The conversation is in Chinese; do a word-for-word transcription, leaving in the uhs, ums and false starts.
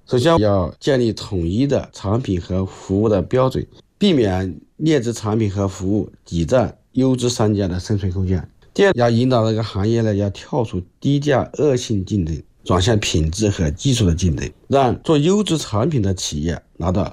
首先要建立统一的产品和服务的标准，避免劣质产品和服务挤占优质商家的生存空间。第二，要引导这个行业呢，要跳出低价恶性竞争，转向品质和技术的竞争，让做优质产品的企业拿到